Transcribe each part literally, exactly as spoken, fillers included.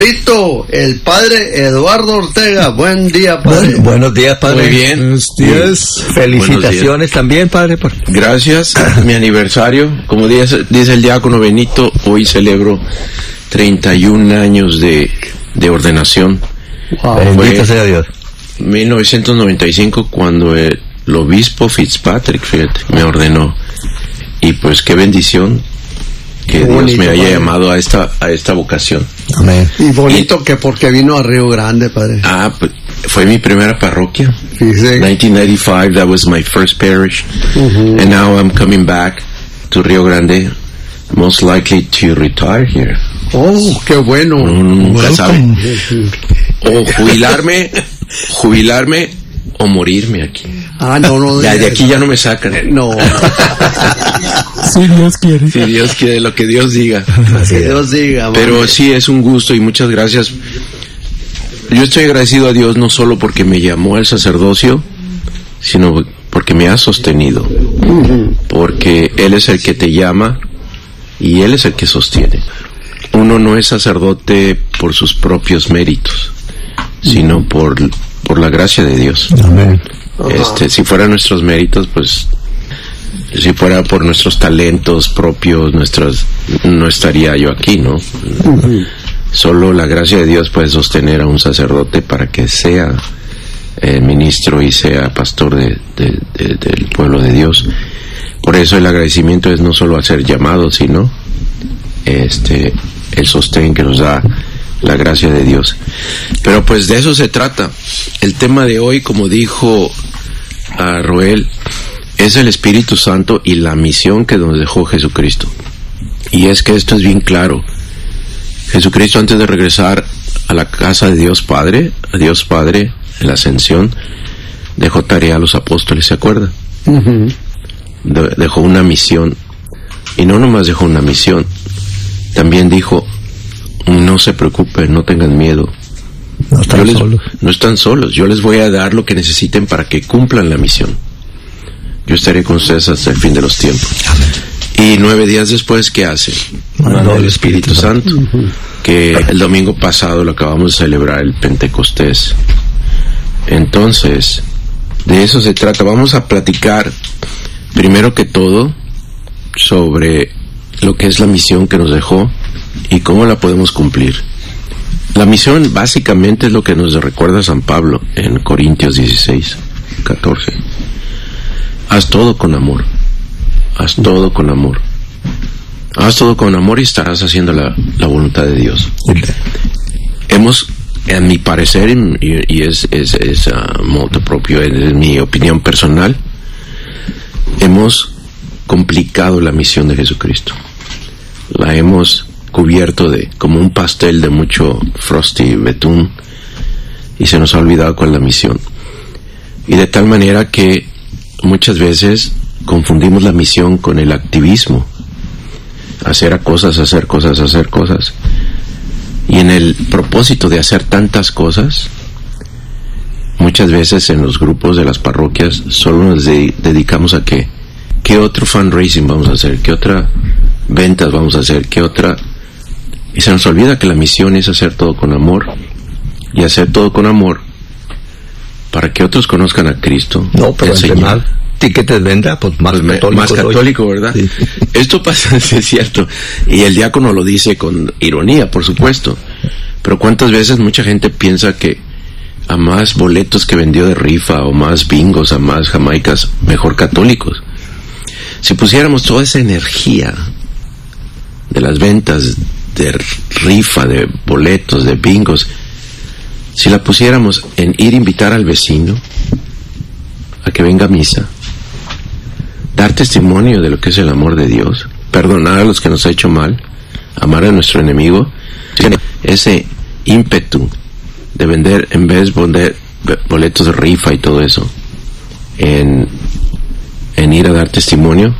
El padre Eduardo Ortega. Buen día, padre. Bueno, buenos días, padre. Muy bien. Buenos días. Felicitaciones días. También, padre. Por... Gracias. Mi aniversario. Como dice, dice el diácono Benito, hoy celebro treinta y un años de, de ordenación. Wow. Bendito sea Dios. mil novecientos noventa y cinco, cuando el, el obispo Fitzpatrick, fíjate, me ordenó. Y pues qué bendición que Dios bonito, me haya padre. llamado a esta a esta vocación. Amén. Y bonito y, que porque vino a Río Grande, padre. Ah, pues fue mi primera parroquia. Sí, sí. nineteen ninety-five, that was my first parish. Uh-huh. And now I'm coming back to Río Grande, most likely to retire here. Oh, qué bueno. Uno nunca Welcome. sabe. O jubilarme, jubilarme o morirme aquí. Ah, no, no. Ya, de aquí ya no me sacan. No. Si Dios quiere. Si Dios quiere, lo que Dios diga. Si Dios diga. Pero mami. Sí, es un gusto y muchas gracias. Yo estoy agradecido a Dios no solo porque me llamó al sacerdocio, sino porque me ha sostenido. Uh-huh. Porque Él es el que te llama y Él es el que sostiene. Uno no es sacerdote por sus propios méritos, sino por, por la gracia de Dios. Amén. Este, si fueran nuestros méritos, pues, si fuera por nuestros talentos propios, nuestras, no estaría yo aquí, ¿no? Uh-huh. Solo la gracia de Dios puede sostener a un sacerdote para que sea eh, ministro y sea pastor de, de, de, del pueblo de Dios. Por eso el agradecimiento es no solo a ser llamados, sino este, el sostén que nos da la gracia de Dios. Pero pues de eso se trata. El tema de hoy, como dijo a Roel, es el Espíritu Santo y la misión que nos dejó Jesucristo. Y es que esto es bien claro. Jesucristo, antes de regresar a la casa de Dios Padre, a Dios Padre en la ascensión, dejó tarea a los apóstoles, ¿se acuerdan? Uh-huh. De- dejó una misión. Y no nomás dejó una misión, también dijo: no se preocupen, no tengan miedo. No están les, solos. No están solos. Yo les voy a dar lo que necesiten para que cumplan la misión. Yo estaré con ustedes hasta el fin de los tiempos. Y nueve días después, ¿qué hace? Mandó el Espíritu Santo. Uh-huh. Que el domingo pasado lo acabamos de celebrar, el Pentecostés. Entonces, de eso se trata. Vamos a platicar, primero que todo, sobre lo que es la misión que nos dejó y cómo la podemos cumplir. La misión básicamente es lo que nos recuerda San Pablo en Corintios dieciséis, catorce. Haz todo con amor. Haz todo con amor. Haz todo con amor y estarás haciendo la, la voluntad de Dios. Hemos, en mi parecer, y, y es, es, es uh, moto propio, es mi opinión personal, hemos complicado la misión de Jesucristo. La hemos cubierto de como un pastel de mucho frosty betún y se nos ha olvidado cuál es la misión. Y de tal manera que muchas veces confundimos la misión con el activismo. Hacer cosas, hacer cosas, hacer cosas. Y en el propósito de hacer tantas cosas, muchas veces en los grupos de las parroquias solo nos de- dedicamos a qué. ¿Qué otro fundraising vamos a hacer? ¿Qué otra ventas vamos a hacer? ¿Qué otra? Y se nos olvida que la misión es hacer todo con amor. Y hacer todo con amor para que otros conozcan a Cristo. No, pero entre más tiquetes venda, pues más Pues me- católico. más católico, soy. ¿verdad? Sí. Esto pasa, es cierto. Y el diácono lo dice con ironía, por supuesto. Pero ¿cuántas veces mucha gente piensa que a más boletos que vendió de rifa, o más bingos, a más jamaicas, mejor católicos? Si pusiéramos toda esa energía de las ventas de rifa, de boletos, de bingos, si la pusiéramos en ir a invitar al vecino a que venga a misa, dar testimonio de lo que es el amor de Dios, perdonar a los que nos ha hecho mal, amar a nuestro enemigo, ese ímpetu de vender, en vez de vender boletos de rifa y todo eso, en, en ir a dar testimonio,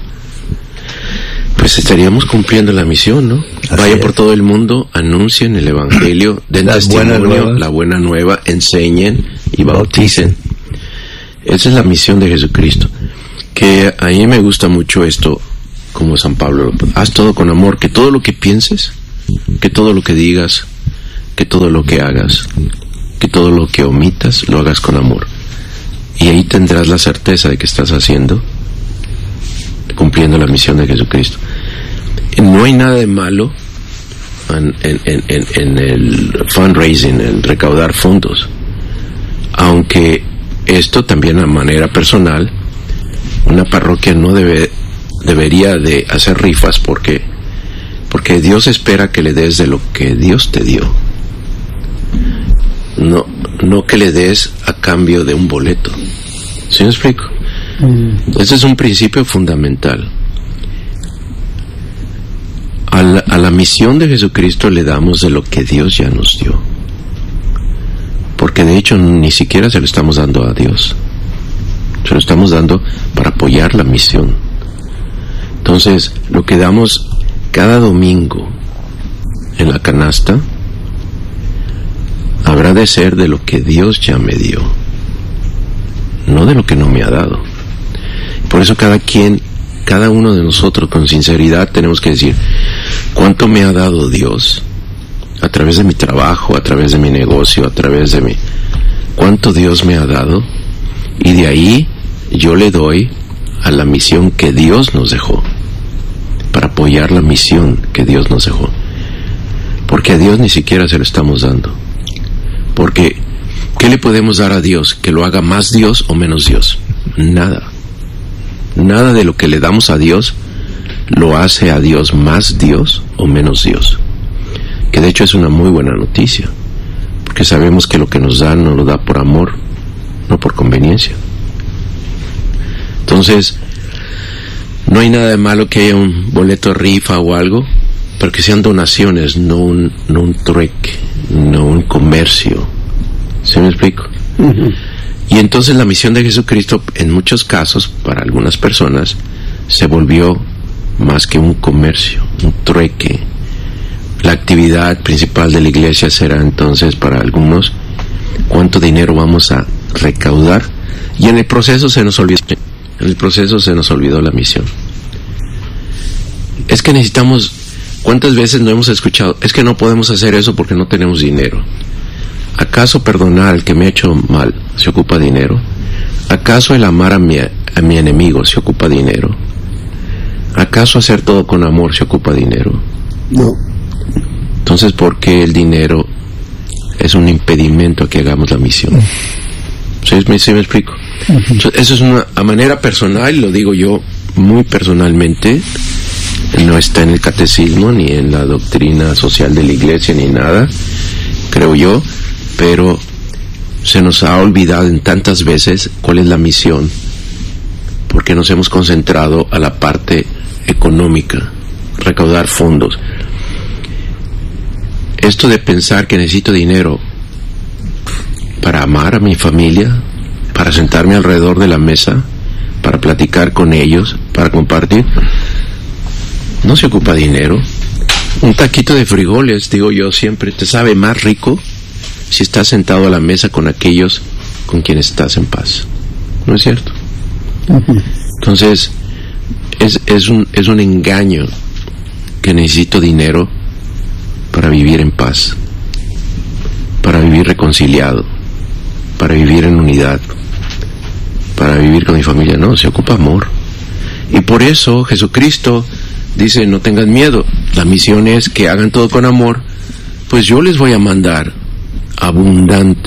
pues estaríamos cumpliendo la misión, ¿no? Así Vayan es. por todo el mundo, anuncien el evangelio, den Las buenas testimonio, nuevas. la buena nueva, enseñen y bauticen. Esa es la misión de Jesucristo. Que a mí me gusta mucho esto, como San Pablo: haz todo con amor, que todo lo que pienses, que todo lo que digas, que todo lo que hagas, que todo lo que omitas, lo hagas con amor. Y ahí tendrás la certeza de que estás haciendo, cumpliendo la misión de Jesucristo. No hay nada de malo en, en, en, en el fundraising, en recaudar fondos, aunque esto también a manera personal, una parroquia no debe debería de hacer rifas porque porque Dios espera que le des de lo que Dios te dio, no no que le des a cambio de un boleto. ¿Sí me explico? Mm. Ese es un principio fundamental. A la, a la misión de Jesucristo le damos de lo que Dios ya nos dio, porque de hecho ni siquiera se lo estamos dando a Dios, se lo estamos dando para apoyar la misión. Entonces, lo que damos cada domingo en la canasta habrá de ser de lo que Dios ya me dio, no de lo que no me ha dado. Por eso cada quien, cada uno de nosotros con sinceridad tenemos que decir, ¿cuánto me ha dado Dios? A través de mi trabajo, a través de mi negocio, a través de mi... ¿Cuánto Dios me ha dado? Y de ahí yo le doy a la misión que Dios nos dejó, para apoyar la misión que Dios nos dejó. Porque a Dios ni siquiera se lo estamos dando. Porque, ¿qué le podemos dar a Dios? ¿Que lo haga más Dios o menos Dios? Nada. Nada de lo que le damos a Dios lo hace a Dios más Dios o menos Dios. Que de hecho es una muy buena noticia, porque sabemos que lo que nos da nos lo da por amor, no por conveniencia. Entonces, no hay nada de malo que haya un boleto rifa o algo, pero que sean donaciones, no un, no un trueque, no un comercio. ¿Sí me explico? Uh-huh. Y entonces la misión de Jesucristo, en muchos casos, para algunas personas, se volvió más que un comercio, un trueque. La actividad principal de la iglesia será entonces para algunos cuánto dinero vamos a recaudar, y en el proceso se nos olvidó, en el proceso se nos olvidó la misión. Es que necesitamos, ¿cuántas veces no hemos escuchado? Es que no podemos hacer eso porque no tenemos dinero. ¿Acaso perdonar al que me ha hecho mal se ocupa dinero? ¿Acaso el amar a mi, a mi enemigo se ocupa dinero? ¿Acaso hacer todo con amor se ocupa dinero? No. Entonces, ¿por qué el dinero es un impedimento a que hagamos la misión? ¿Sí me, sí me explico? Uh-huh. Eso es una a manera personal, lo digo yo muy personalmente. No está en el catecismo, ni en la doctrina social de la iglesia, ni nada, creo yo, pero se nos ha olvidado en tantas veces cuál es la misión, porque nos hemos concentrado a la parte económica, recaudar fondos. Esto de pensar que necesito dinero para amar a mi familia, para sentarme alrededor de la mesa, para platicar con ellos, para compartir, no se ocupa dinero. Un taquito de frijoles, digo yo siempre, te sabe más rico si estás sentado a la mesa con aquellos con quienes estás en paz. ¿No es cierto? Uh-huh. Entonces, es, es, un, es un engaño que necesito dinero para vivir en paz, para vivir reconciliado, para vivir en unidad, para vivir con mi familia. No, se ocupa amor. Y por eso Jesucristo dice, no tengan miedo, la misión es que hagan todo con amor, pues yo les voy a mandar abundante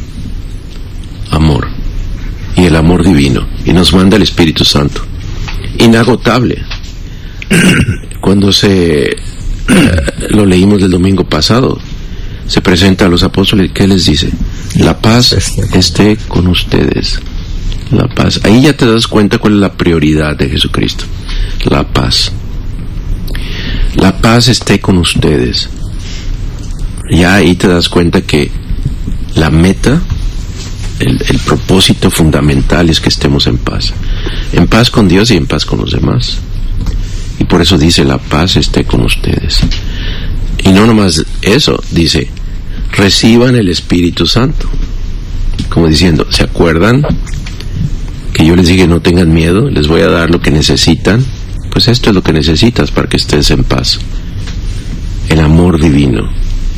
amor, y el amor divino, y nos manda el Espíritu Santo, inagotable. Cuando se eh, lo leímos del domingo pasado, se presenta a los apóstoles, ¿qué les dice? La paz esté con ustedes. La paz. Ahí ya te das cuenta cuál es la prioridad de Jesucristo. La paz. La paz esté con ustedes. Ya ahí te das cuenta que la meta, el, el propósito fundamental es que estemos en paz. En paz con Dios y en paz con los demás. Y por eso dice, la paz esté con ustedes. Y no nomás eso, dice, reciban el Espíritu Santo. Como diciendo, ¿se acuerdan que yo les dije no tengan miedo? Les voy a dar lo que necesitan. Pues esto es lo que necesitas para que estés en paz. El amor divino,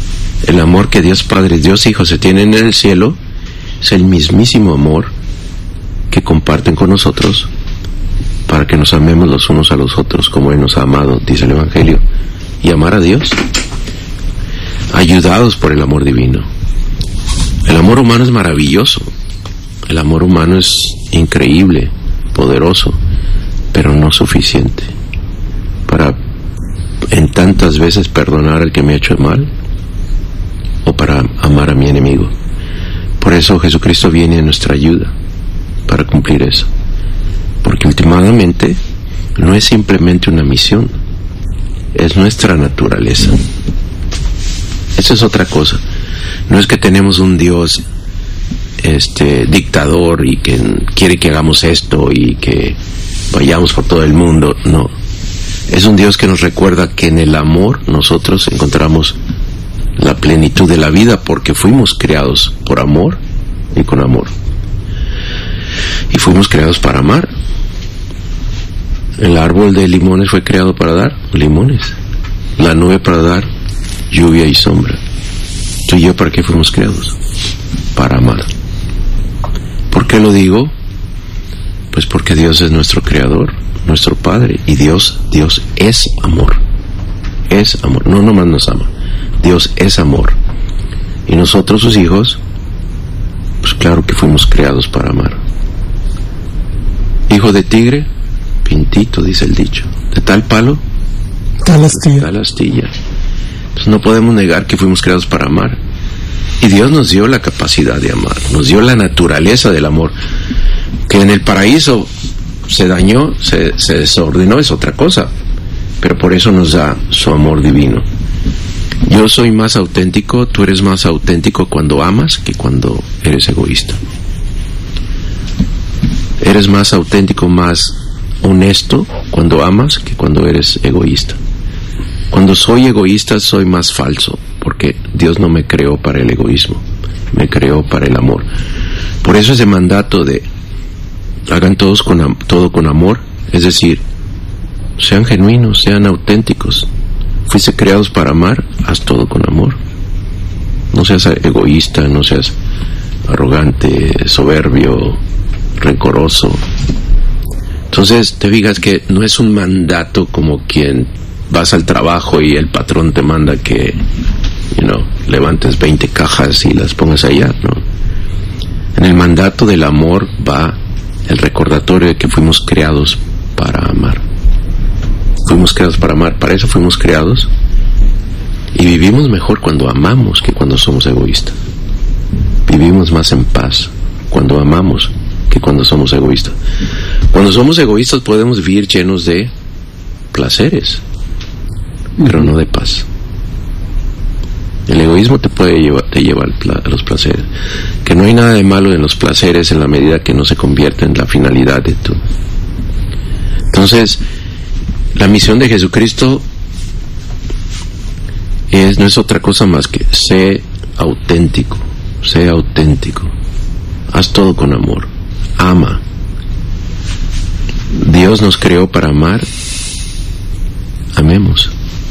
El amor que Dios Padre, Dios Hijo se tienen en el cielo es el mismísimo amor que comparten con nosotros para que nos amemos los unos a los otros como Él nos ha amado, dice el Evangelio, y amar a Dios, ayudados por el amor divino. El amor humano es maravilloso, el amor humano es increíble, poderoso, pero no suficiente para en tantas veces perdonar al que me ha hecho mal o para amar a mi enemigo. Por eso Jesucristo viene a nuestra ayuda para cumplir eso, porque últimamente no es simplemente una misión, es nuestra naturaleza. Esa es otra cosa. No es que tenemos un Dios este dictador y que quiere que hagamos esto y que vayamos por todo el mundo. No, es un Dios que nos recuerda que en el amor nosotros encontramos la plenitud de la vida, porque fuimos creados por amor y con amor, y fuimos creados para amar. El árbol de limones fue creado para dar limones, la nube para dar lluvia y sombra. Tú y yo, ¿para qué fuimos creados? Para amar. ¿Por qué lo digo? Pues porque Dios es nuestro creador, nuestro Padre, y Dios, Dios es amor. Es amor, no nomás nos ama. Dios es amor. Y nosotros, sus hijos, pues claro que fuimos creados para amar. Hijo de tigre, pintito, dice el dicho. De tal palo, tal astilla. Tal astilla. Entonces no podemos negar que fuimos creados para amar. Y Dios nos dio la capacidad de amar, nos dio la naturaleza del amor. Que en el paraíso se dañó, se, se desordenó, es otra cosa, pero por eso nos da su amor divino. Yo soy más auténtico, tú eres más auténtico cuando amas que cuando eres egoísta. Eres más auténtico, más honesto cuando amas que cuando eres egoísta. Cuando soy egoísta soy más falso, porque Dios no me creó para el egoísmo, me creó para el amor. Por eso ese mandato de hagan todos con, todo con amor, es decir, sean genuinos, sean auténticos. Fuiste creados para amar, haz todo con amor. No seas egoísta, no seas arrogante, soberbio, rencoroso. Entonces te fijas que no es un mandato como quien vas al trabajo y el patrón te manda que, you know, levantes veinte cajas y las pongas allá, ¿no? En el mandato del amor va el recordatorio de que fuimos creados para amar. Fuimos creados para amar, para eso fuimos creados, y vivimos mejor cuando amamos que cuando somos egoístas. Vivimos más en paz cuando amamos que cuando somos egoístas. Cuando somos egoístas podemos vivir llenos de placeres, pero no de paz. El egoísmo te puede llevar, te lleva a los placeres, que no hay nada de malo en los placeres en la medida que no se convierte en la finalidad de tu. Entonces, la misión de Jesucristo es, no es otra cosa más que sé auténtico, sé auténtico, haz todo con amor, ama. Dios nos creó para amar, amemos.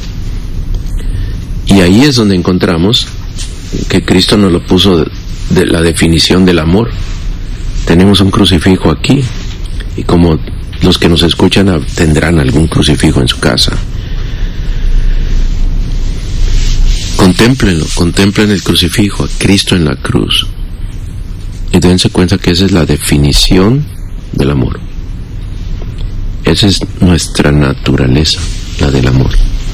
Y ahí es donde encontramos que Cristo nos lo puso de, de la definición del amor. Tenemos un crucifijo aquí, y como los que nos escuchan tendrán algún crucifijo en su casa, contémplenlo, contemplen el crucifijo, a Cristo en la cruz, y dense cuenta que esa es la definición del amor. Esa es nuestra naturaleza, la del amor.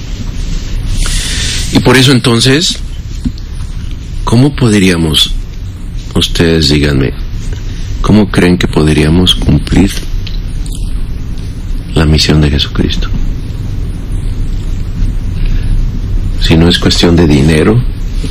Y por eso entonces, ¿cómo podríamos, ustedes díganme, cómo creen que podríamos cumplir la misión de Jesucristo? Si no es cuestión de dinero,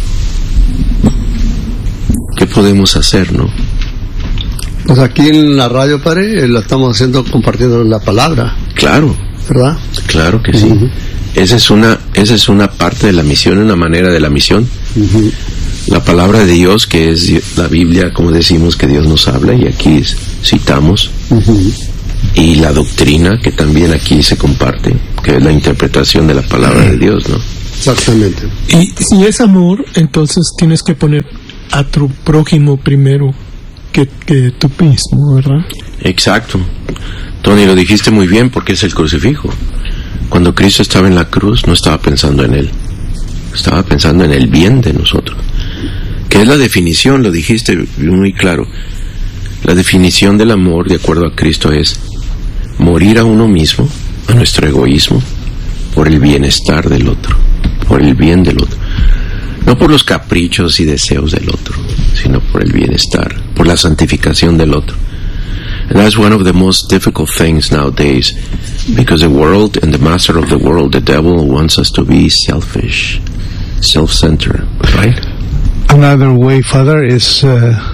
¿qué podemos hacer, no? Pues aquí en la radio, padre, lo estamos haciendo compartiendo la palabra. Claro. ¿Verdad? Claro que sí. Uh-huh. Esa es una, esa es una parte de la misión, una manera de la misión. Uh-huh. La palabra de Dios, que es la Biblia, como decimos, que Dios nos habla, y aquí citamos. Uh-huh. Y la doctrina, que también aquí se comparte, que es la interpretación de la palabra uh-huh. de Dios, ¿no? Exactamente. Y si es amor, entonces tienes que poner a tu prójimo primero que, que tú mismo, ¿verdad? Exacto. Tony, lo dijiste muy bien, porque es el crucifijo. Cuando Cristo estaba en la cruz, no estaba pensando en Él. Estaba pensando en el bien de nosotros. Que es la definición, lo dijiste muy claro. La definición del amor, de acuerdo a Cristo, es morir a uno mismo, a nuestro egoísmo, por el bienestar del otro, por el bien del otro. No por los caprichos y deseos del otro, sino por el bienestar, por la santificación del otro. And that's one of the most difficult things nowadays, because the world and the master of the world, the devil, wants us to be selfish, self-centered, right? Another way, Father, is uh,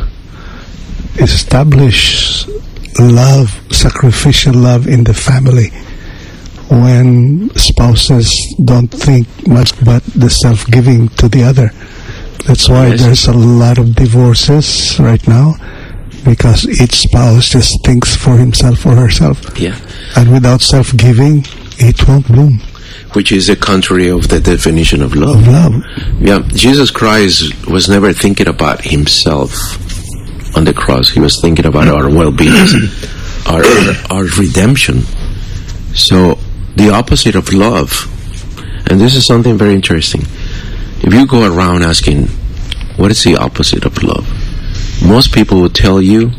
establish love, sacrificial love in the family. When spouses don't think much but the self-giving to the other. That's why yes. There's a lot of divorces right now, because each spouse just thinks for himself or herself. Yeah. And without self-giving, it won't bloom. Which is the contrary of the definition of love. Of love. Yeah, Jesus Christ was never thinking about himself on the cross. He was thinking about our well-being, our, our redemption. So, the opposite of love, and this is something very interesting. If you go around asking, what is the opposite of love? Most people will tell you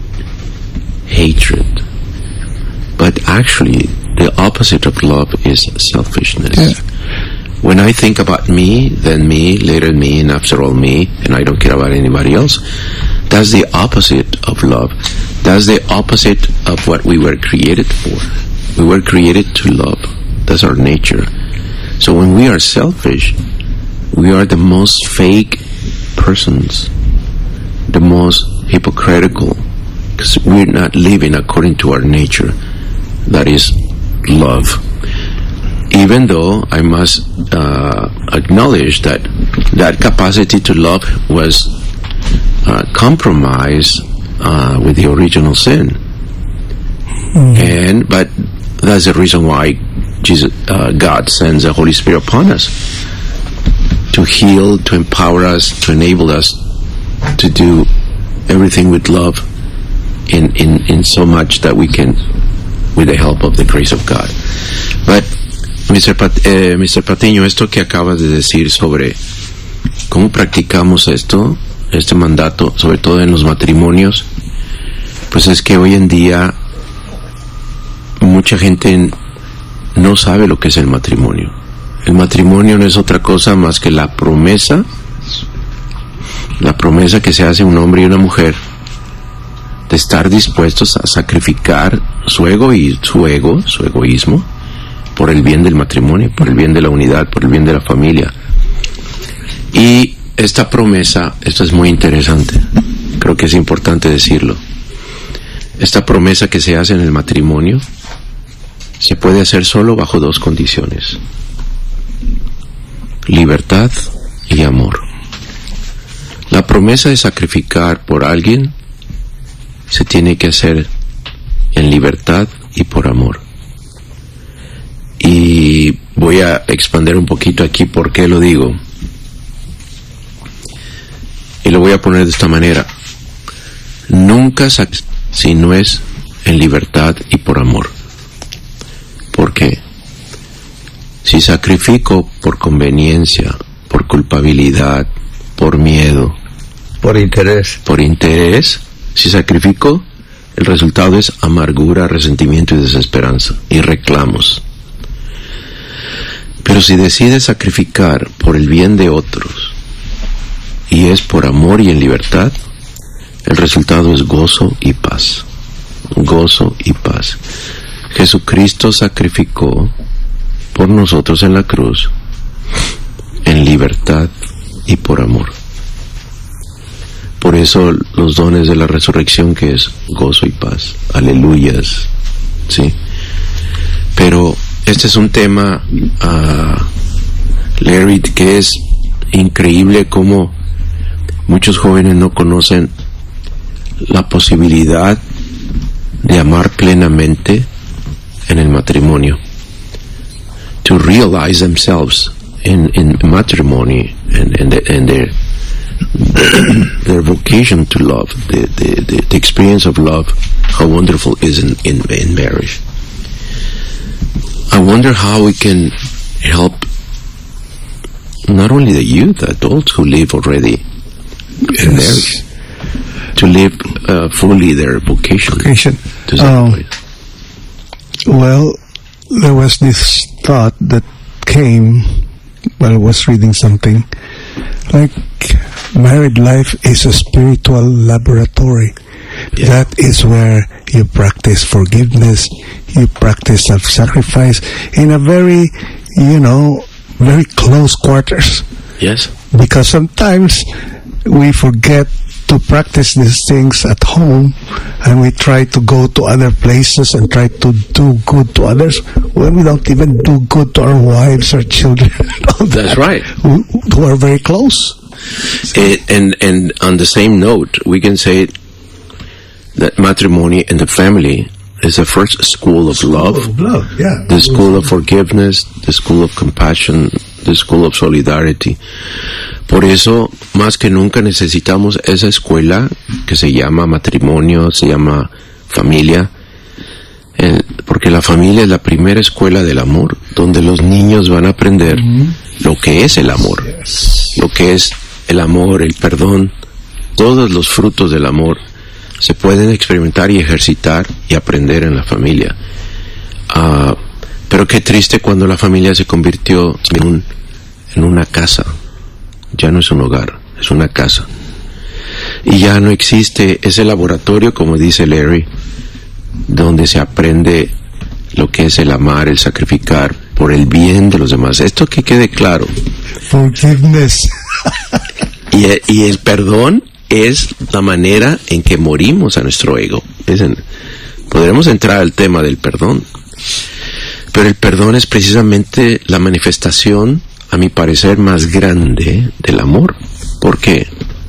hatred. But actually, the opposite of love is selfishness. Yeah. When I think about me, then me, later me, and after all me, and I don't care about anybody else, that's the opposite of love. That's the opposite of what we were created for. We were created to love. That's our nature. So when we are selfish, we are the most fake persons, the most hypocritical, because we're not living according to our nature, that is love. Even though I must uh, acknowledge that that capacity to love was uh, compromised uh, with the original sin. Mm. And but that's the reason why Jesus, uh, God sends the Holy Spirit upon us to heal, to empower us, to enable us to do everything with love in, in, in so much that we can, with the help of the grace of God. But, mister Pat, eh, mister Patiño, esto que acabas de decir sobre cómo practicamos esto, este mandato, sobre todo en los matrimonios, pues es que hoy en día mucha gente no sabe lo que es el matrimonio. El matrimonio no es otra cosa más que la promesa, la promesa que se hace un hombre y una mujer de estar dispuestos a sacrificar su ego y su ego, su egoísmo, por el bien del matrimonio, por el bien de la unidad, por el bien de la familia. Y esta promesa, esto es muy interesante, creo que es importante decirlo. Esta promesa que se hace en el matrimonio se puede hacer solo bajo dos condiciones: libertad y amor. La promesa de sacrificar por alguien se tiene que hacer en libertad y por amor. Y voy a expandir un poquito aquí por qué lo digo. Y lo voy a poner de esta manera: nunca sac- si no es en libertad y por amor. ¿Por qué? Si sacrifico por conveniencia, por culpabilidad, por miedo, por interés, por interés, si sacrifico, el resultado es amargura, resentimiento y desesperanza y reclamos. Pero si decides sacrificar por el bien de otros y es por amor y en libertad, el resultado es gozo y paz. Gozo y paz. Jesucristo sacrificó por nosotros en la cruz en libertad y por amor. Por eso los dones de la resurrección, que es gozo y paz. Aleluyas. Sí. Pero este es un tema, uh, Larry, que es increíble cómo muchos jóvenes no conocen la posibilidad de amar plenamente en el matrimonio. To realize themselves in, in matrimony and, and, and their their vocation to love, the, the, the, the experience of love, how wonderful is in, in, in marriage. I wonder how we can help not only the youth, adults who live already in marriage, to live uh, fully their vocation. vocation. To um, well, there was this thought that came while I was reading something, like married life is a spiritual laboratory. Yeah. That is where you practice forgiveness, you practice self-sacrifice in a very, you know, very close quarters. Yes. Because sometimes we forget to practice these things at home, and we try to go to other places and try to do good to others when we don't even do good to our wives or children. That's right. Who, who are very close. And, and and on the same note, we can say that matrimony and the family is the first school of school love, of love yeah. the school of forgiveness, the school of compassion, the school of solidarity. Por eso, más que nunca necesitamos esa escuela que se llama matrimonio, se llama familia, eh, porque la familia es la primera escuela del amor, donde los niños van a aprender mm-hmm. lo que es el amor, yes. lo que es el amor, el perdón, todos los frutos del amor se pueden experimentar y ejercitar y aprender en la familia. Uh, pero qué triste cuando la familia se convirtió en, un, en una casa. Ya no es un hogar, es una casa. Y ya no existe ese laboratorio, como dice Larry, donde se aprende lo que es el amar, el sacrificar por el bien de los demás. Esto que quede claro. Forgiveness. Y, y el perdón es la manera en que morimos a nuestro ego. Dicen, podremos entrar al tema del perdón, pero el perdón es precisamente la manifestación, a mi parecer, más grande del amor. ¿Por qué?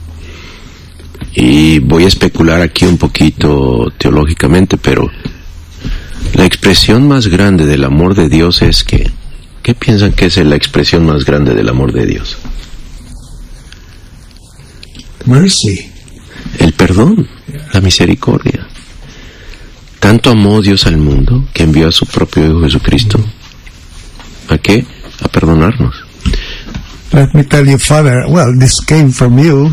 Y voy a especular aquí un poquito teológicamente, pero la expresión más grande del amor de Dios es que, ¿qué piensan que es la expresión más grande del amor de Dios? Mercy. El perdón, la misericordia. Tanto amó Dios al mundo que envió a su propio Hijo Jesucristo. ¿A qué? A perdonarnos. Let me tell you, Father, well, this came from you.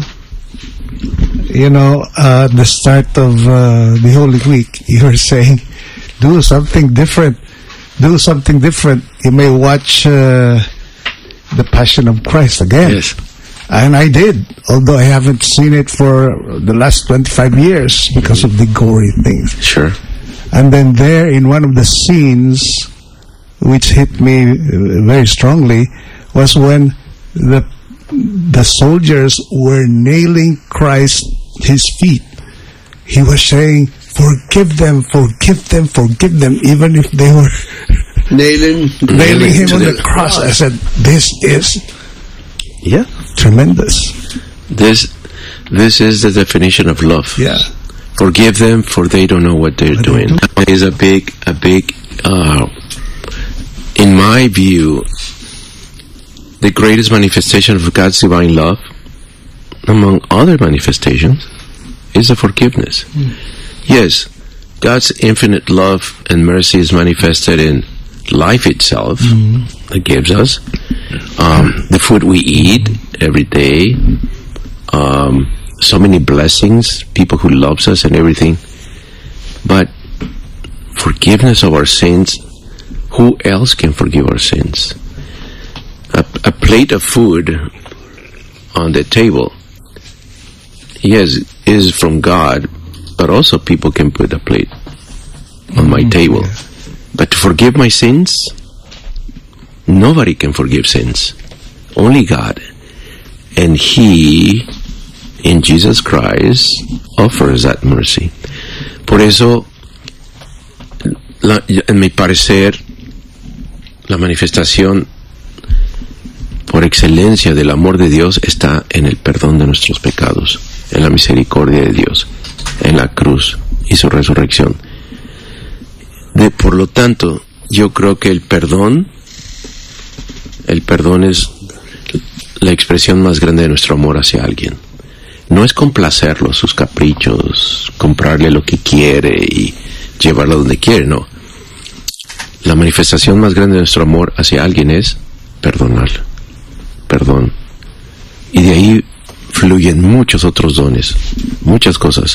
You know, uh, the start of uh, the Holy Week, you were saying, do something different. Do something different. You may watch uh, The Passion of Christ again. Yes. And I did, although I haven't seen it for the last twenty-five years because of the gory things. Sure. And then there, in one of the scenes, which hit me very strongly, was when the the soldiers were nailing Christ his feet. He was saying, "Forgive them, forgive them, forgive them," even if they were nailing nailing him on the cross. I said, "This is yeah tremendous. This this is the definition of love. Yeah, forgive them, for they don't know what they're what doing." They do. Is a big a big. Uh, in my view, the greatest manifestation of God's divine love, among other manifestations, is the forgiveness. Mm. Yes, God's infinite love and mercy is manifested in life itself, mm. that gives us um, the food we eat every day, um, so many blessings, people who loves us and everything. But forgiveness of our sins, who else can forgive our sins? A, a plate of food on the table, yes, is from God, but also people can put a plate on my mm, table. Yeah. But to forgive my sins, nobody can forgive sins. Only God. And He, in Jesus Christ, offers that mercy. Por eso, la, en mi parecer, la manifestación por excelencia del amor de Dios está en el perdón de nuestros pecados, en la misericordia de Dios, en la cruz y su resurrección. De, por lo tanto, yo creo que el perdón el perdón es la expresión más grande de nuestro amor hacia alguien. No es complacerlo, sus caprichos, comprarle lo que quiere y llevarlo donde quiere, no. La manifestación más grande de nuestro amor hacia alguien es perdonar. Perdón. Y de ahí fluyen muchos otros dones, muchas cosas.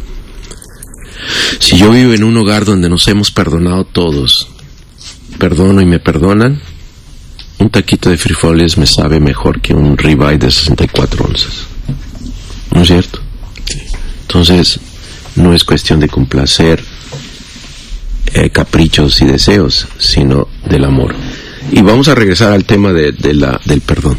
Si yo vivo en un hogar donde nos hemos perdonado todos, perdono y me perdonan, un taquito de frijoles me sabe mejor que un ribeye de sesenta y cuatro onzas. ¿No es cierto? Sí. Entonces, no es cuestión de complacer eh, caprichos y deseos, sino del amor. Y vamos a regresar al tema de, de la, del perdón.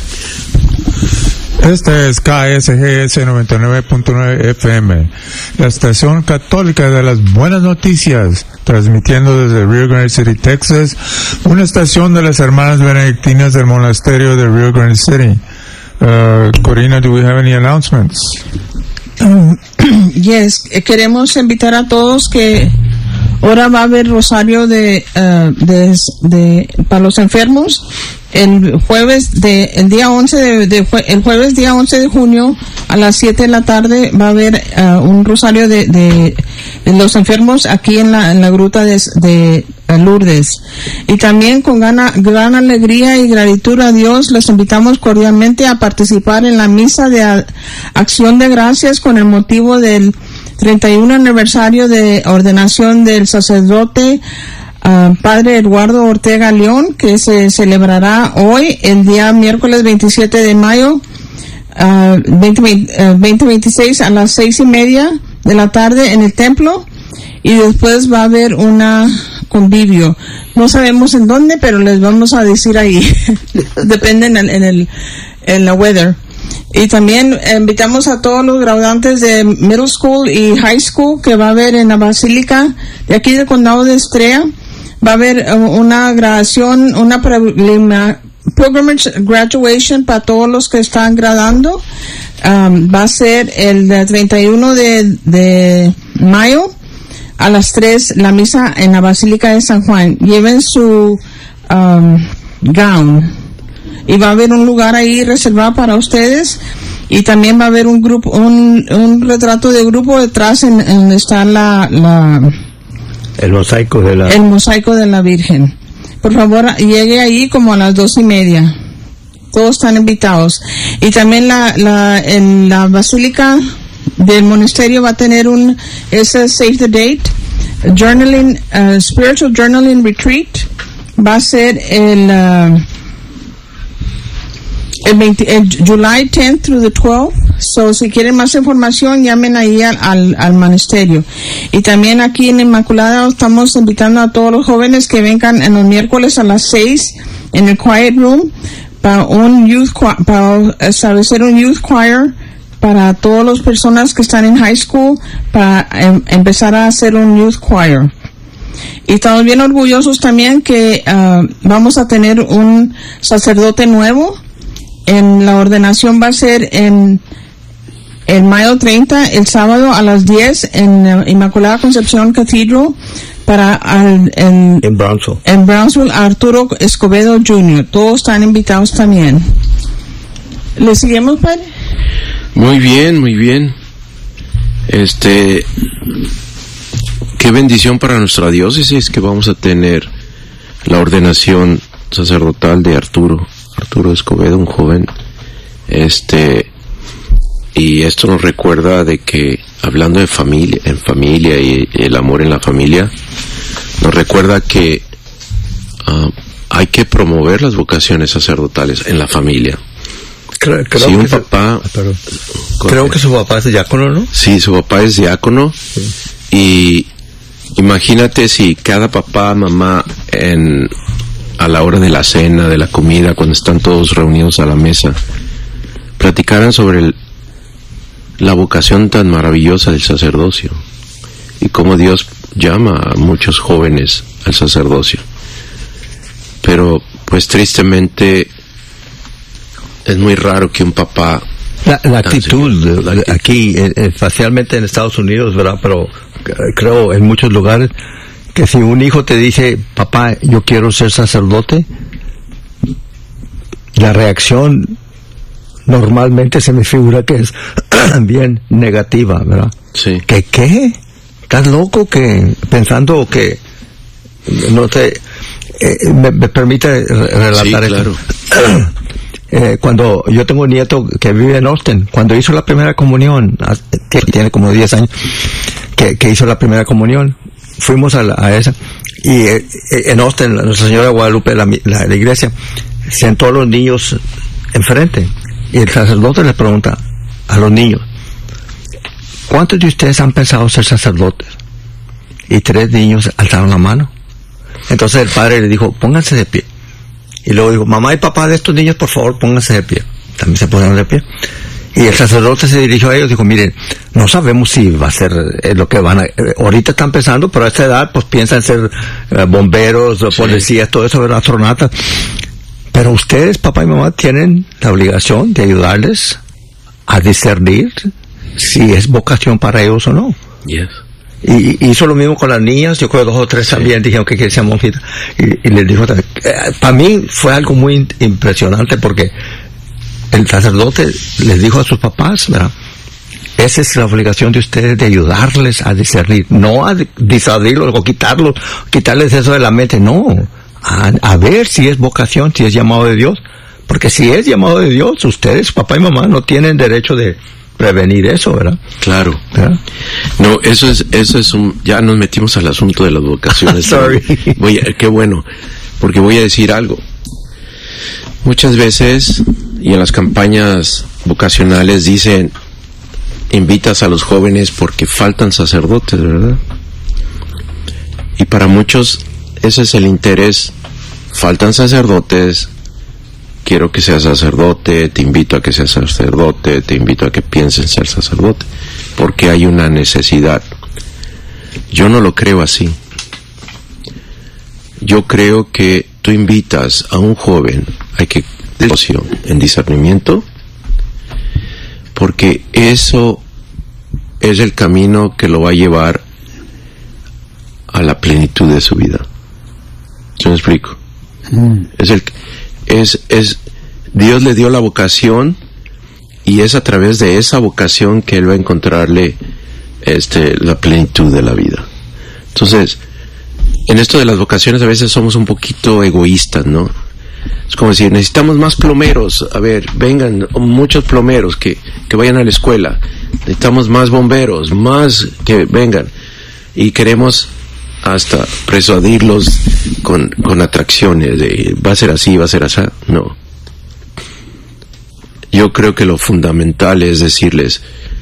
Este es K S G S noventa y nueve punto nueve F M, la estación católica de las buenas noticias, transmitiendo desde Rio Grande City, Texas, una estación de las hermanas benedictinas del monasterio de Rio Grande City. Uh, Corina, do we have any announcements? Um, yes, queremos invitar a todos que ahora va a haber rosario de, uh, de, de para los enfermos el jueves de el día once de, de el jueves día once de junio a las siete de la tarde va a haber uh, un rosario de, de, de los enfermos aquí en la en la gruta de, de Lourdes. Y también con gana, gran alegría y gratitud a Dios les invitamos cordialmente a participar en la misa de a, acción de gracias con el motivo del treinta y uno aniversario de ordenación del sacerdote Uh, Padre Eduardo Ortega León, que se celebrará hoy, el día miércoles veintisiete de mayo, uh, veinte veintiséis a las seis y media de la tarde en el templo, y después va a haber una convivio. No sabemos en dónde, pero les vamos a decir ahí. Depende en el, en el, en la weather. Y también invitamos a todos los graduantes de middle school y high school que va a haber en la basílica de aquí del condado de Estrella. Va a haber una graduación, una pilgrimage graduation para todos los que están graduando. Um, va a ser el treinta y uno de mayo a las tres, la misa en la Basílica de San Juan. Lleven su um, gown. Y va a haber un lugar ahí reservado para ustedes. Y también va a haber un grupo, un, un retrato de grupo detrás en, en donde está la... la El mosaico de la... El mosaico de la Virgen. Por favor, llegue ahí como a las dos y media. Todos están invitados. Y también la, la, en la Basílica del Monasterio va a tener un, ese Save the Date, Journaling, uh, Spiritual Journaling Retreat. Va a ser el, uh, el, veinte, el July tenth through the twelfth. So, si quieren más información, llamen ahí al, al, al monasterio. Y también aquí en Inmaculada estamos invitando a todos los jóvenes que vengan en los miércoles a las seis en el Quiet Room para un youth para establecer un youth choir para todas las personas que están en high school, para em, empezar a hacer un youth choir. Y estamos bien orgullosos también que uh, vamos a tener un sacerdote nuevo. En la ordenación va a ser en el mayo treinta, el sábado a las diez en uh, Inmaculada Concepción Cathedral para al, en, en Brownsville. En Brownsville, Arturo Escobedo junior Todos están invitados también. ¿Le seguimos, padre? Muy bien, muy bien. Este, qué bendición para nuestra diócesis que vamos a tener la ordenación sacerdotal de Arturo, Arturo Escobedo, un joven, este, y esto nos recuerda de que, hablando de familia, en familia y el amor en la familia, nos recuerda que uh, hay que promover las vocaciones sacerdotales en la familia. Creo, creo si un que papá... su, ah, creo que su papá es diácono, ¿no? Sí, su papá es diácono. Sí. Y imagínate si cada papá, mamá, en, a la hora de la cena, de la comida, cuando están todos reunidos a la mesa, platicaran sobre el, la vocación tan maravillosa del sacerdocio y cómo Dios llama a muchos jóvenes al sacerdocio. Pero, pues tristemente, es muy raro que un papá... La, la actitud, la actitud aquí, especialmente en Estados Unidos, ¿verdad? Pero creo en muchos lugares que si un hijo te dice, papá, yo quiero ser sacerdote, la reacción normalmente se me figura que es bien negativa, ¿verdad? Sí. ¿Que qué? ¿Estás loco? Que pensando que no te eh, me, me permite relatar sí, esto. Claro. eh, cuando yo tengo un nieto que vive en Austin, cuando hizo la primera comunión, tiene como diez años que, que hizo la primera comunión, fuimos a, la, a esa, y eh, en Austin, Nuestra Señora de Guadalupe, la, la, la iglesia, sentó a los niños enfrente, y el sacerdote les pregunta a los niños: ¿cuántos de ustedes han pensado ser sacerdotes? Y tres niños alzaron la mano. Entonces el padre le dijo: pónganse de pie. Y luego dijo: mamá y papá de estos niños, por favor, pónganse de pie. También se pusieron de pie. Y el sacerdote se dirigió a ellos y dijo: miren, no sabemos si va a ser eh, lo que van a... Eh, ahorita están pensando, pero a esta edad pues piensan ser eh, bomberos, sí. policías, todo eso, ¿verdad? Astronautas. Pero ustedes, papá y mamá, tienen la obligación de ayudarles a discernir si es vocación para ellos o no. Yes. Y, y hizo lo mismo con las niñas. Yo creo que dos o tres sí. también dijeron que querían ser monjitas. Y, y les dijo también, eh, para mí fue algo muy impresionante, porque el sacerdote les dijo a sus papás, ¿verdad? Esa es la obligación de ustedes, de ayudarles a discernir, no a disuadirlos o quitarlos, quitarles eso de la mente, no, a, a ver si es vocación, si es llamado de Dios, porque si es llamado de Dios, ustedes, papá y mamá, no tienen derecho de prevenir eso, ¿verdad? Claro. ¿verdad? No, eso es, eso es un, ya nos metimos al asunto de las vocaciones. Sorry. Voy a, qué bueno, porque voy a decir algo. Muchas veces, y en las campañas vocacionales dicen, invitas a los jóvenes porque faltan sacerdotes, ¿verdad? Y para muchos ese es el interés. Faltan sacerdotes, quiero que seas sacerdote, te invito a que seas sacerdote, te invito a que pienses en ser sacerdote, porque hay una necesidad. Yo no lo creo así. Yo creo que tú invitas a un joven a que devoción en discernimiento, porque eso es el camino que lo va a llevar a la plenitud de su vida. ¿Sí me explico? Mm. Es el es es Dios le dio la vocación, y es a través de esa vocación que él va a encontrarle este la plenitud de la vida. Entonces, en esto de las vocaciones a veces somos un poquito egoístas, ¿no? Es como decir, necesitamos más plomeros, a ver, vengan muchos plomeros que, que vayan a la escuela, necesitamos más bomberos, más que vengan, y queremos hasta persuadirlos con, con atracciones de va a ser así, va a ser así. No. Yo creo que lo fundamental es decirles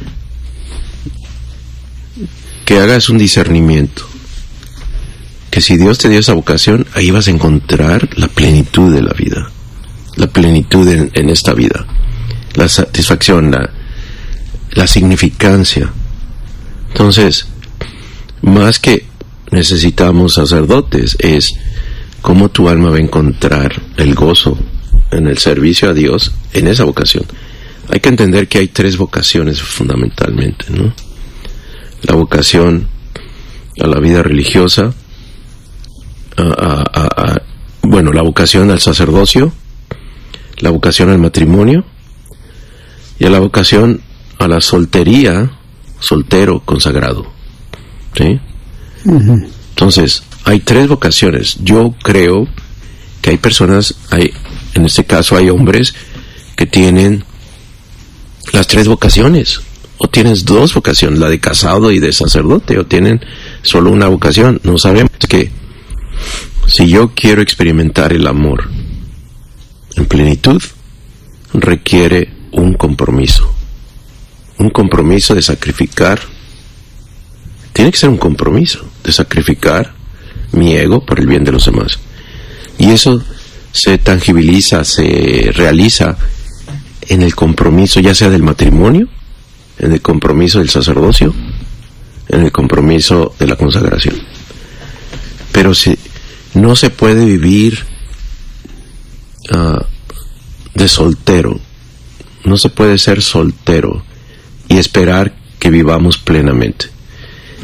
que hagas un discernimiento, que si Dios te dio esa vocación, ahí vas a encontrar la plenitud de la vida, la plenitud en, en esta vida, la satisfacción, la, la significancia. Entonces, más que necesitamos sacerdotes, es cómo tu alma va a encontrar el gozo en el servicio a Dios en esa vocación. Hay que entender que hay tres vocaciones fundamentalmente, ¿no? La vocación a la vida religiosa, a, a, a, a, bueno, la vocación al sacerdocio, la vocación al matrimonio y a la vocación a la soltería, soltero consagrado, ¿sí? Uh-huh. Entonces, hay tres vocaciones. Yo creo que hay personas, hay, en este caso hay hombres que tienen las tres vocaciones, o tienes dos vocaciones, la de casado y de sacerdote, o tienen solo una vocación. No sabemos. Que si yo quiero experimentar el amor en plenitud, requiere un compromiso, un compromiso de sacrificar. Tiene que ser un compromiso de sacrificar mi ego por el bien de los demás. Y eso se tangibiliza, se realiza en el compromiso, ya sea del matrimonio, en el compromiso del sacerdocio, en el compromiso de la consagración. Pero si no se puede vivir uh, de soltero, no se puede ser soltero y esperar que vivamos plenamente.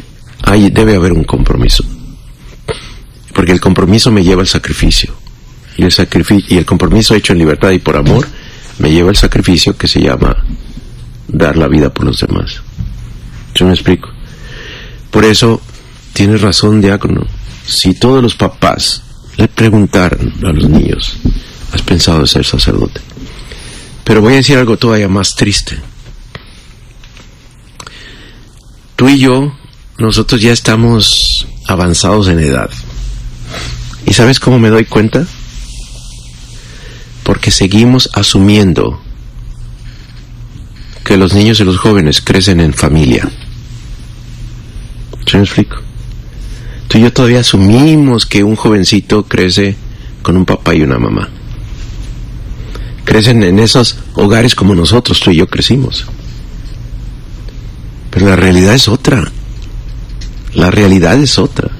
Ahí debe haber un compromiso, porque el compromiso me lleva al sacrificio, y el sacrificio y el compromiso hecho en libertad y por amor me lleva al sacrificio que se llama dar la vida por los demás. ¿Yo me explico? Por eso tienes razón, diácono. Si todos los papás le preguntaran a los niños, ¿has pensado en ser sacerdote? Pero voy a decir algo todavía más triste. Tú y yo, nosotros ya estamos avanzados en edad. ¿Y sabes cómo me doy cuenta? Porque seguimos asumiendo que los niños y los jóvenes crecen en familia. ¿Se me explico? Tú y yo todavía asumimos que un jovencito crece con un papá y una mamá. Crecen en esos hogares como nosotros, tú y yo crecimos. Pero la realidad es otra. La realidad es otra.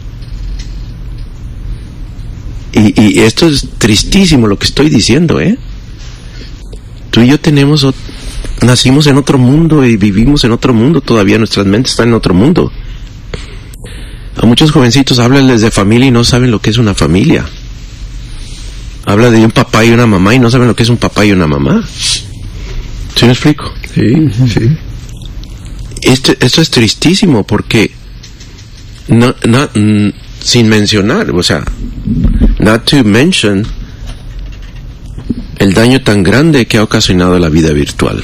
Y, y esto es tristísimo lo que estoy diciendo, ¿eh? Tú y yo tenemos, nacimos en otro mundo y vivimos en otro mundo, todavía nuestras mentes están en otro mundo. A muchos jovencitos háblales de familia y no saben lo que es una familia. Habla de un papá y una mamá y no saben lo que es un papá y una mamá. ¿Sí me explico? Sí, sí. Esto, esto es tristísimo porque no, no, mm, sin mencionar, o sea, not to mention el daño tan grande que ha ocasionado la vida virtual.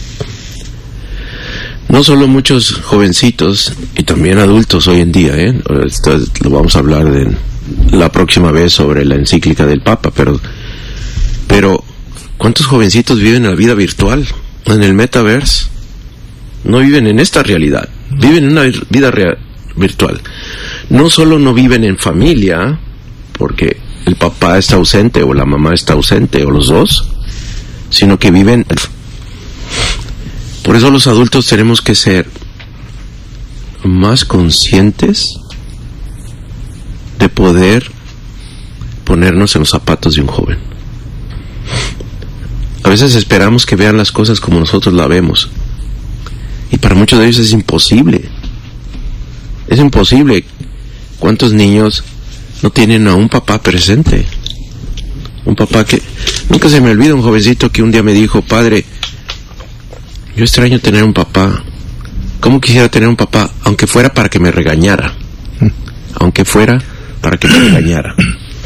No solo muchos jovencitos y también adultos hoy en día, ¿eh? Esto lo vamos a hablar de la próxima vez sobre la encíclica del Papa, pero pero ¿cuántos jovencitos viven la vida virtual, en el metaverse? No viven en esta realidad, viven en una vida real, virtual. No solo no viven en familia, porque el papá está ausente o la mamá está ausente o los dos, sino que viven. Por eso los adultos tenemos que ser más conscientes de poder ponernos en los zapatos de un joven. A veces esperamos que vean las cosas como nosotros la vemos, y para muchos de ellos es imposible. Es imposible. ¿Cuántos niños no tienen a un papá presente? Un papá que... Nunca se me olvida un jovencito que un día me dijo: padre, yo extraño tener un papá. ¿Cómo quisiera tener un papá? Aunque fuera para que me regañara. Aunque fuera para que me regañara.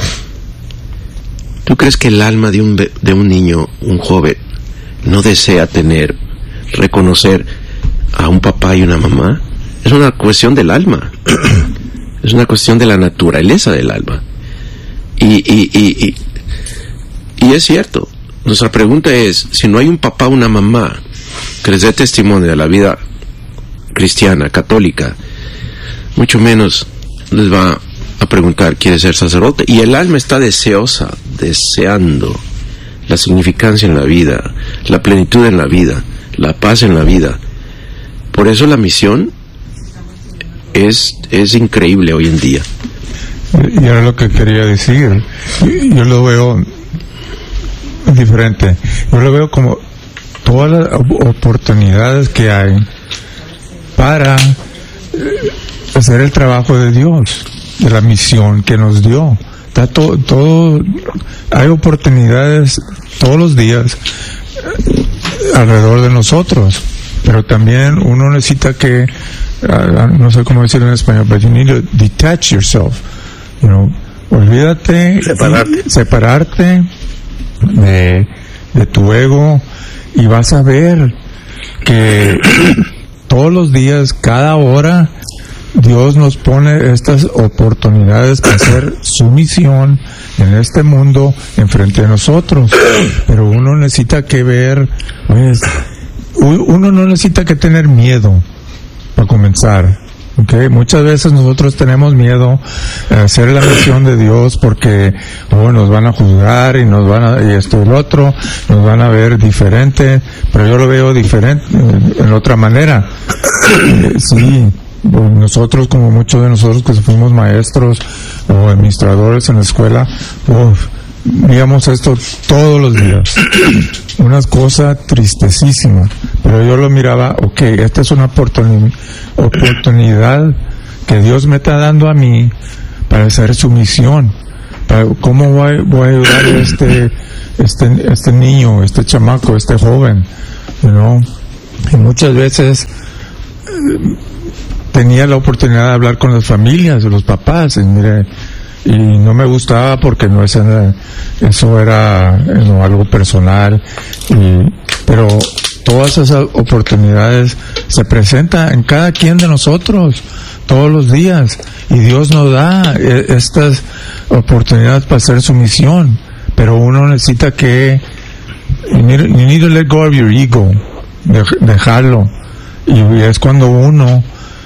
¿Tú crees que el alma de un, de un niño, un joven, no desea tener, reconocer a un papá y una mamá? Es una cuestión del alma. Es una cuestión de la naturaleza del alma. Y, y, y, y, y es cierto. Nuestra pregunta es, si no hay un papá o una mamá que les dé testimonio de la vida cristiana, católica, mucho menos les va a preguntar, ¿quiere ser sacerdote? Y el alma está deseosa, deseando la significancia en la vida, la plenitud en la vida, la paz en la vida. Por eso la misión es, es increíble hoy en día. Y era lo que quería decir. Yo lo veo diferente. Yo lo veo como todas las oportunidades que hay para hacer el trabajo de Dios, de la misión que nos dio. Está todo, todo, hay oportunidades todos los días alrededor de nosotros, pero también uno necesita que, uh, no sé cómo decirlo en español, but you need to detach yourself, you know, olvídate, separarte, separarte de, de tu ego, y vas a ver que todos los días, cada hora, Dios nos pone estas oportunidades para hacer su misión en este mundo enfrente de nosotros. Pero uno necesita que ver, pues, uno no necesita que tener miedo para comenzar. Okay. Muchas veces nosotros tenemos miedo a hacer la misión de Dios porque oh, nos van a juzgar y nos van a, y esto y lo otro, nos van a ver diferente, pero yo lo veo diferente, en otra manera. Eh, sí, nosotros, como muchos de nosotros que fuimos maestros o administradores en la escuela, uf, veíamos esto todos los días. Una cosa tristecísima, pero yo lo miraba, ok, esta es una oportuni- oportunidad que Dios me está dando a mí para hacer su misión, ¿Cómo voy, voy a ayudar a este, este, este niño, este chamaco, este joven? You know? Y muchas veces eh, tenía la oportunidad de hablar con las familias, los papás, y mire, y no me gustaba porque no era, eso era no, algo personal, y, pero todas esas oportunidades se presentan en cada quien de nosotros todos los días, y Dios nos da eh, estas oportunidades para hacer su misión, pero uno necesita que you need, you need to let go of your ego, dejarlo, y es cuando uno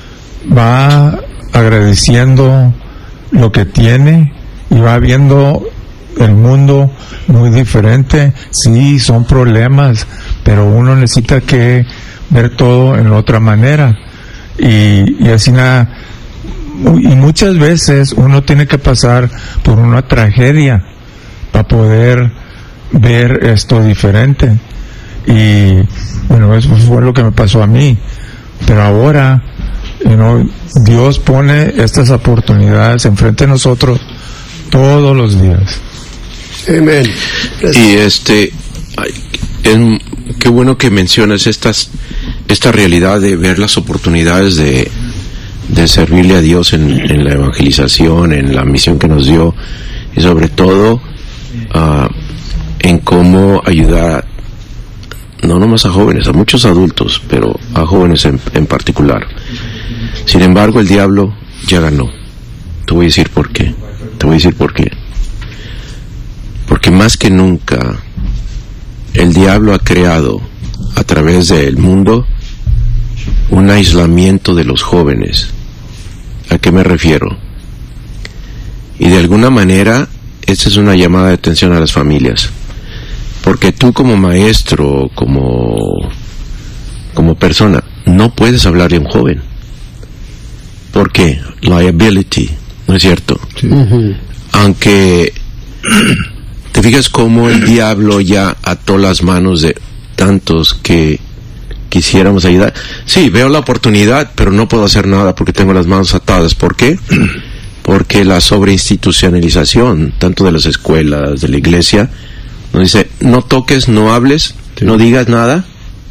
va agradeciendo lo que tiene y va viendo el mundo muy diferente. Sí, son problemas, pero uno necesita que ver todo en otra manera, y, y así nada. Y muchas veces uno tiene que pasar por una tragedia para poder ver esto diferente. Y bueno, eso fue lo que me pasó a mí, pero ahora you know, Dios pone estas oportunidades enfrente de nosotros todos los días. Amén. Y este, ay, es, qué bueno que mencionas estas, esta realidad de ver las oportunidades de, de servirle a Dios en, en la evangelización, en la misión que nos dio, y sobre todo uh, en cómo ayudar no nomás a jóvenes, a muchos adultos, pero a jóvenes en, en particular. Sin embargo, el diablo ya ganó. Te voy a decir por qué. Te voy a decir por qué. Porque más que nunca, el diablo ha creado, a través del mundo, un aislamiento de los jóvenes. ¿A qué me refiero? Y de alguna manera, esta es una llamada de atención a las familias. Porque tú como maestro, como, como persona, no puedes hablarle a un joven. ¿Por qué? Liability, ¿no es cierto? Sí. Uh-huh. Aunque te fijas cómo el diablo ya ató las manos de tantos que quisiéramos ayudar. Sí, veo la oportunidad, pero no puedo hacer nada porque tengo las manos atadas. ¿Por qué? Porque la sobreinstitucionalización, tanto de las escuelas, de la iglesia, nos dice, no toques, no hables, sí. No digas nada,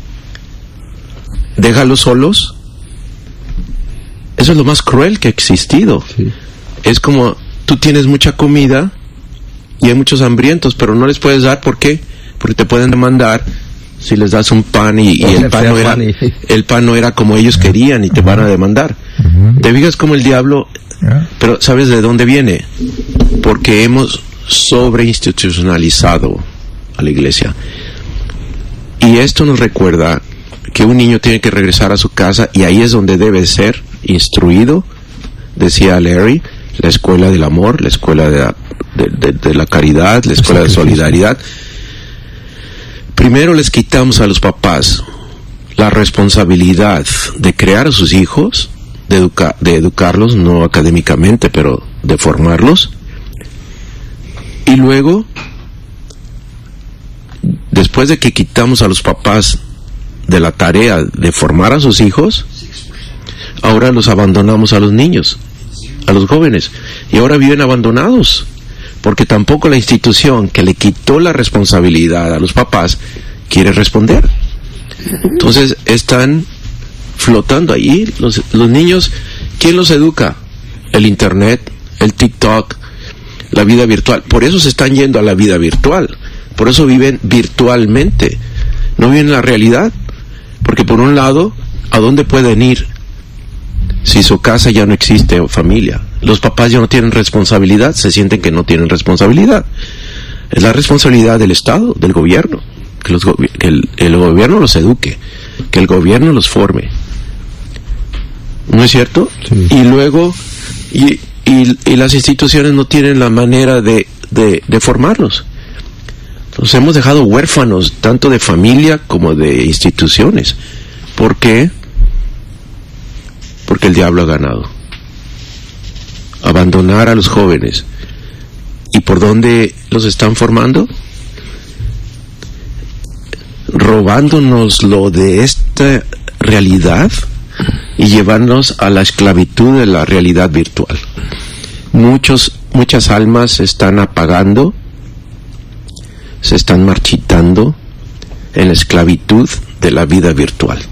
déjalos solos. Eso es lo más cruel que ha existido. Sí. Es como, tú tienes mucha comida y hay muchos hambrientos, pero no les puedes dar, ¿por qué? Porque te pueden demandar si les das un pan y, y el pan no era el pan no era como ellos querían y te van a demandar. Uh-huh. Te fijas como el diablo, yeah. Pero ¿sabes de dónde viene? Porque hemos sobreinstitucionalizado a la iglesia. Y esto nos recuerda que un niño tiene que regresar a su casa y ahí es donde debe ser instruido, decía Larry, la escuela del amor, la escuela de la, de, de, de la caridad, la escuela de solidaridad. Primero les quitamos a los papás la responsabilidad de crear a sus hijos, de, educa, de educarlos, no académicamente, pero de formarlos. Y luego, después de que quitamos a los papás de la tarea de formar a sus hijos, ahora los abandonamos a los niños, a los jóvenes, y ahora viven abandonados, porque tampoco la institución que le quitó la responsabilidad a los papás quiere responder. Entonces están flotando ahí los, los niños. ¿Quién los educa? El internet, el TikTok, la vida virtual. Por eso se están yendo a la vida virtual, por eso viven virtualmente, no viven la realidad. Porque por un lado, ¿a dónde pueden ir si su casa ya no existe o familia? Los papás ya no tienen responsabilidad, se sienten que no tienen responsabilidad. Es la responsabilidad del Estado, del gobierno, que, los, que el, el gobierno los eduque, que el gobierno los forme. ¿No es cierto? Sí. Y luego, y, y, y las instituciones no tienen la manera de, de, de formarlos. Entonces hemos dejado huérfanos tanto de familia como de instituciones. ¿Por qué? Porque el diablo ha ganado. Abandonar a los jóvenes. ¿Y por dónde los están formando? Robándonos lo de esta realidad y llevarnos a la esclavitud de la realidad virtual. Muchos muchas almas se están apagando, se están marchitando en la esclavitud de la vida virtual.